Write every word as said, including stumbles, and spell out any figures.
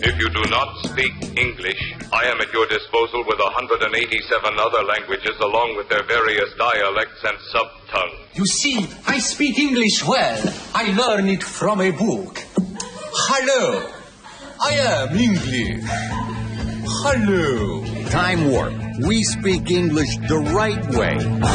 If you do not speak English, I am at your disposal with one hundred eighty-seven other languages along with their various dialects and sub-tongues. You see, I speak English well. I learn it from a book. Hello. I am English. Hello. Time Warp. We speak English the right way.